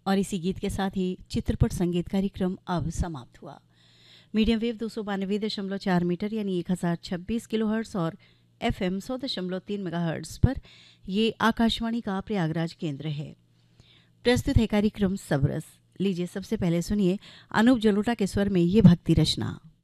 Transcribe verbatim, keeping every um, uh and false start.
और इसी गीत के साथ ही चित्रपट संगीत कार्यक्रम अब समाप्त हुआ। मीडियम वेव दो सौ बानवे दशमलव चार मीटर यानी एक हज़ार छब्बीस किलो हर्ट्स और एफ एम सौ दशमलव तीन मेगा हर्ट्स पर ये आकाशवाणी का प्रयागराज केंद्र है। प्रस्तुत है कार्यक्रम सबरस। लीजिए सबसे पहले सुनिए अनूप जलोटा के स्वर में ये भक्ति रचना।